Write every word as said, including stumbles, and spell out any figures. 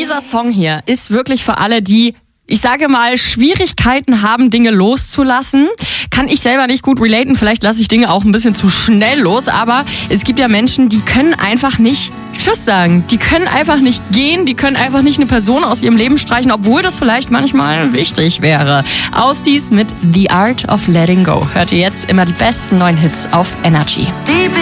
Dieser Song hier ist wirklich für alle, die, ich sage mal, Schwierigkeiten haben, Dinge loszulassen. Kann ich selber nicht gut relaten. Vielleicht lasse ich Dinge auch ein bisschen zu schnell los. Aber es gibt ja Menschen, die können einfach nicht Tschüss sagen. Die können einfach nicht gehen. Die können einfach nicht eine Person aus ihrem Leben streichen, obwohl das vielleicht manchmal wichtig wäre. Ausdies mit The Art of Letting Go. Hört ihr jetzt immer die besten neuen Hits auf Energy.